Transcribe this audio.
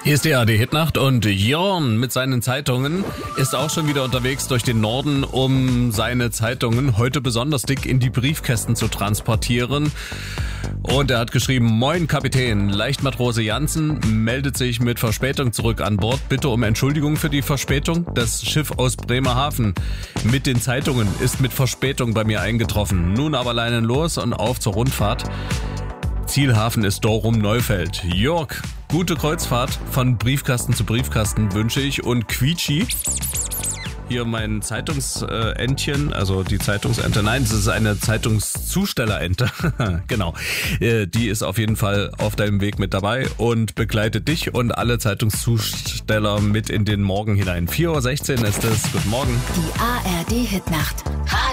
Hier ist die ARD-Hitnacht und Jörn mit seinen Zeitungen ist auch schon wieder unterwegs durch den Norden, um seine Zeitungen heute besonders dick in die Briefkästen zu transportieren. Und er hat geschrieben: Moin Kapitän, Leichtmatrose Jansen meldet sich mit Verspätung zurück an Bord. Bitte um Entschuldigung für die Verspätung. Das Schiff aus Bremerhaven mit den Zeitungen ist mit Verspätung bei mir eingetroffen. Nun aber Leinen los und auf zur Rundfahrt. Zielhafen ist Dorum Neufeld. Jörg, gute Kreuzfahrt von Briefkasten zu Briefkasten wünsche ich. Und Quietschi, hier mein Zeitungsentchen, also die Zeitungsente, nein, das ist eine Zeitungszustellerente, genau, die ist auf jeden Fall auf deinem Weg mit dabei und begleitet dich und alle Zeitungszusteller mit in den Morgen hinein. 4:16 Uhr ist es, guten Morgen. Die ARD-Hitnacht.